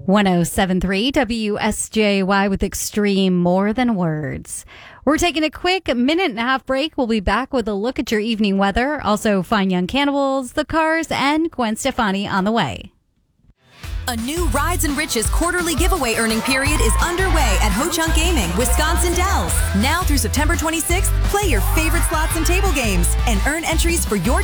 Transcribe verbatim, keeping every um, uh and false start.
one oh seven point three W S J Y with Extreme More Than Words. We're taking a quick minute and a half break. We'll be back with a look at your evening weather. Also, Fine Young Cannibals, The Cars, and Gwen Stefani on the way. A new Rides and Riches quarterly giveaway earning period is underway at Ho Chunk Gaming, Wisconsin Dells. Now through September twenty-sixth, play your favorite slots and table games and earn entries for your